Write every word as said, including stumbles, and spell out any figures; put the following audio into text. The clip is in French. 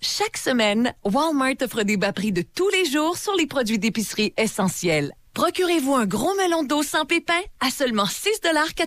Chaque semaine, Walmart offre des bas prix de tous les jours sur les produits d'épicerie essentiels. Procurez-vous un gros melon d'eau sans pépins à seulement six dollars